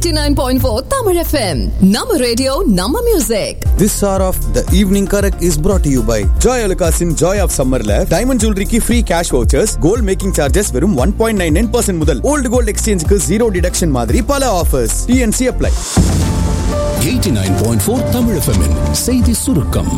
89.4 Tamil FM. Nama radio, Nama music. This hour of the evening correct is brought to you by Joy Alukasin Joy of Summerல diamond ஜுவல்லரிக்கு free cash vouchers, gold making charges வெறும் 1.99% முதல், old gold exchangeக்கு zero deduction மாதிரி பல offers. TNC apply. 89.4 Tamil FM செய்தி சுருக்கம்.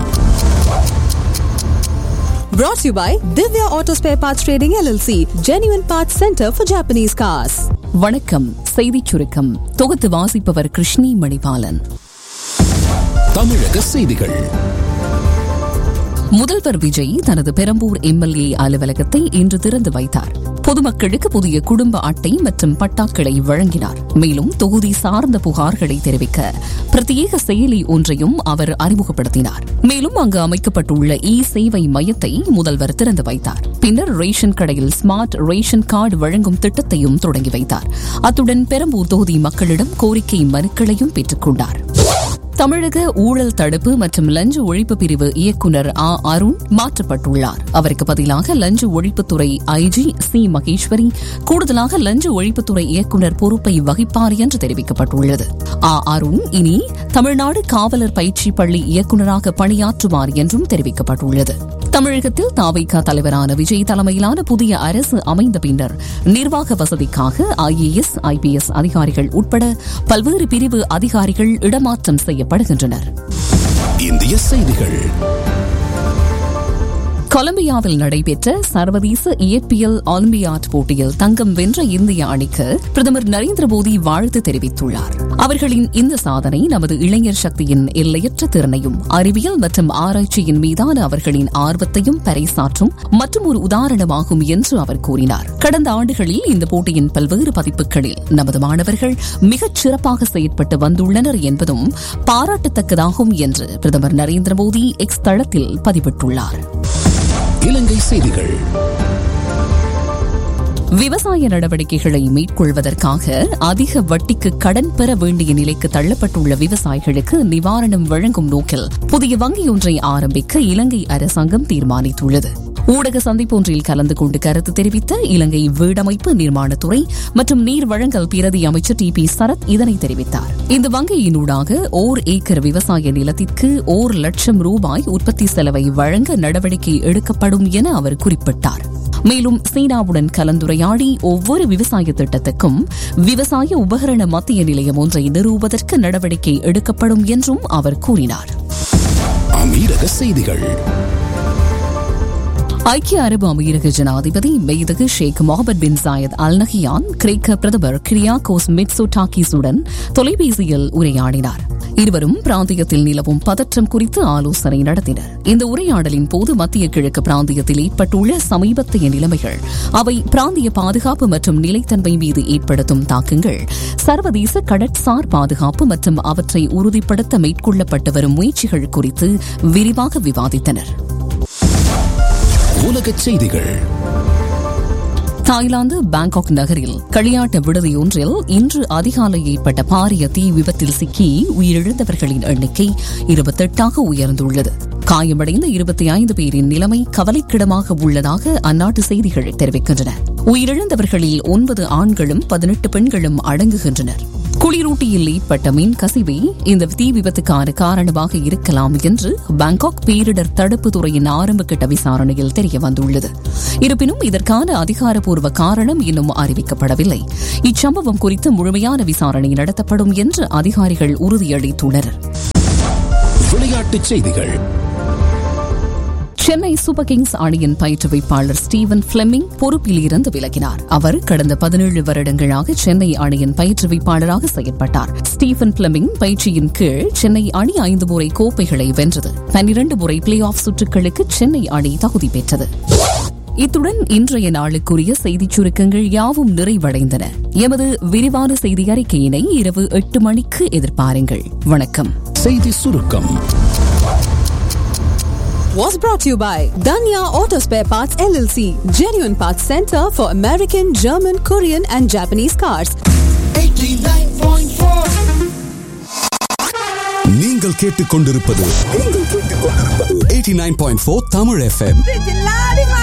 Brought to you by Divya Auto Spare Parts Trading LLC, Genuine Parts Center for Japanese Cars. வணக்கம். செய்திச் சுருக்கம் தொகுத்து வாசிப்பவர் கிருஷ்ணி மணிபாலன். தமிழக செய்திகள். முதல்வர் விஜய் தனது பெரம்பூர் எம்எல்ஏ அலுவலகத்தை இன்று திறந்து வைத்தார். பொதுமக்களுக்கு புதிய குடும்ப அட்டை மற்றும் பட்டாக்களை வழங்கினார். மேலும் தொகுதி சார்ந்த புகார்களை தெரிவிக்க பிரத்யேக செயலி ஒன்றையும் அவர் அறிமுகப்படுத்தினார். மேலும் அங்கு அமைக்கப்பட்டுள்ள இ சேவை மையத்தை முதல்வர் திறந்து வைத்தார். பின்னர் ரேஷன் கடையில் ஸ்மார்ட் ரேஷன் கார்டு வழங்கும் திட்டத்தையும் தொடங்கி வைத்தார். அத்துடன் பெரம்பூர் தொகுதி மக்களிடம் கோரிக்கை மனுக்களையும் பெற்றுக் கொண்டார். தமிழக ஊழல் தடுப்பு மற்றும் லஞ்ச ஒழிப்பு பிரிவு இயக்குநர் அருண் மாற்றப்பட்டுள்ளார். அவருக்கு பதிலாக லஞ்ச ஒழிப்புத்துறை ஐஜி சி மகேஸ்வரி கூடுதலாக லஞ்ச ஒழிப்புத்துறை இயக்குநர் பொறுப்பை வகிப்பார் என்று தெரிவிக்கப்பட்டுள்ளது. அருண் இனி தமிழ்நாடு காவலர் பயிற்சி பள்ளி இயக்குநராக பணியாற்றுவார் என்றும் தெரிவிக்கப்பட்டுள்ளது. தமிழகத்தில் தவிக தலைவரான விஜய் தலைமையிலான புதிய அரசு அமைந்த பின்னர் நிர்வாக வசதிக்காக IAS IPS அதிகாரிகள் உட்பட பல்வேறு பிரிவு அதிகாரிகள் இடமாற்றம் செய்யப்படுகின்றனர். இந்திய செய்திகள். கொலம்பியாவில் நடைபெற்ற சர்வதேச இயற்பியல் ஒலிம்பியாட் போட்டியில் தங்கம் வென்ற இந்திய அணிக்கு பிரதமர் நரேந்திர மோடி வாழ்த்து தெரிவித்துள்ளார். அவர்களின் இந்த சாதனை நமது இளைஞர் சக்தியின் எல்லையற்ற திறனையும் அறிவியல் மற்றும் ஆராய்ச்சியின் மீதான அவர்களின் ஆர்வத்தையும் பறைசாற்றும் மற்றும் ஒரு உதாரணமாகும் என்று அவர் கூறினார். கடந்த ஆண்டுகளில் இந்த போட்டியின் பல்வேறு பதிப்புகளில் நமது மாணவர்கள் மிகச் சிறப்பாக செயற்பட்டு வந்துள்ளனர் என்பதும் பாராட்டத்தக்கதாகும் என்று பிரதமர் நரேந்திர மோடி எக்ஸ் தளத்தில் பதிவிட்டுள்ளார். இலங்கை செய்திகள். விவசாய நடவடிக்கைகளை மேற்கொள்வதற்காக அதிக வட்டிக்கு கடன் பெற வேண்டிய நிலைக்கு தள்ளப்பட்டுள்ள விவசாயிகளுக்கு நிவாரணம் வழங்கும் நோக்கில் புதிய வங்கியொன்றை ஆரம்பிக்க இலங்கை அரசாங்கம் தீர்மானித்துள்ளது. ஊடக சந்திப்பொன்றில் கலந்து கொண்டு கருத்து தெரிவித்த இலங்கை வீடமைப்பு நிர்மாணத்துறை மற்றும் நீர் வழங்கல் பிரதி அமைச்சர் TP சரத் இதனை தெரிவித்தார். இந்த வங்கியினூடாக 1 ஏக்கர் விவசாய நிலத்திற்கு 1 லட்சம் ரூபாய் உற்பத்தி செலவை வழங்க நடவடிக்கை எடுக்கப்படும் என அவர் குறிப்பிட்டார். மேலும் சீனாவுடன் கலந்துரையாடி ஒவ்வொரு விவசாய திட்டத்துக்கும் விவசாய உபகரண மத்திய நிலையம் ஒன்றை நிறுவுவதற்கு நடவடிக்கை எடுக்கப்படும் என்றும் அவர் கூறினார். அமீரக செய்திகள். ஐக்கிய அரபு அமீரக ஜனாதிபதி மெய்தகு ஷேக் Mohammed bin Zayed Al Nahyan கிரேக்க பிரதமர் கிரியாகோஸ் மிட்சோடாகிஸுடன் தொலைபேசியில் உரையாடினார். இருவரும் பிராந்தியத்தில் நிலவும் பதற்றம் குறித்து ஆலோசனை நடத்தினர். இந்த உரையாடலின் போது மத்திய கிழக்கு பிராந்தியத்தில் ஏற்பட்டுள்ள சமீபத்திய நிலைமைகள், அவை பிராந்திய பாதுகாப்பு மற்றும் நிலைத்தன்மை மீது ஏற்படுத்தும் தாக்கங்கள், சர்வதேச கடற்சார் பாதுகாப்பு மற்றும் அவற்றை உறுதிப்படுத்த மேற்கொள்ளப்பட்டு வரும் முயற்சிகள் குறித்து விரிவாக விவாதித்தனர். உலகச் செய்திகள். தாய்லாந்து பாங்காக் நகரில் களியாட்ட விடுதியொன்றில் இன்று அதிகாலை ஏற்பட்ட பாரிய தீ விபத்தில் சிக்கி உயிரிழந்தவர்களின் எண்ணிக்கை 28 உயர்ந்துள்ளது. காயமடைந்த 25 பேரின் நிலைமை கவலைக்கிடமாக உள்ளதாக அந்நாட்டு செய்திகள் தெரிவிக்கின்றன. உயிரிழந்தவர்களில் 9 ஆண்களும் 18 பெண்களும் அடங்குகின்றனர். குளிரூட்டியில் ஏற்பட்ட மின் கசிவே இந்த தீ விபத்துக்கான காரணமாக இருக்கலாம் என்று பாங்காக் பேரிடர் தடுப்பு துறையின் ஆரம்பகட்ட விசாரணையில் தெரியவந்துள்ளது. இருப்பினும் இதற்கான அதிகாரப்பூர்வ காரணம் இன்னும் அறிவிக்கப்படவில்லை. இச்சம்பவம் குறித்து முழுமையான விசாரணை நடத்தப்படும் என்று அதிகாரிகள் உறுதியளித்துள்ளனர். விளையாட்டுச் செய்திகள். சென்னை சூப்பர் கிங்ஸ் அணியின் பயிற்றுவிப்பாளர் ஸ்டீவன் பிளெமிங் பொறுப்பில் இருந்து விலகினார். அவர் கடந்த 17 வருடங்களாக சென்னை அணியின் பயிற்றுவிப்பாளராக செயல்பட்டார். ஸ்டீவன் பிளெமிங் பயிற்சியின் கீழ் சென்னை அணி 5 முறை கோப்பைகளை வென்றது. 12 முறை பிளே ஆஃப் சுற்றுகளுக்கு சென்னை அணி தகுதி பெற்றது. இத்துடன் இன்றைய நாளுக்குரிய செய்திச் சுருக்கங்கள் யாவும் நிறைவடைந்தன. எமது விரிவான செய்தி அறிக்கையினை இரவு 8 மணிக்கு எதிர்பாருங்கள். வணக்கம். செய்தி சுருக்கம் Was brought to you by Danya Auto Spare Parts LLC, Genuine Parts Center for American, German, Korean and Japanese cars. 89.4. நீங்கள் கேட்டுக்கொண்டிருப்பது 89.4 தமிழ் FM.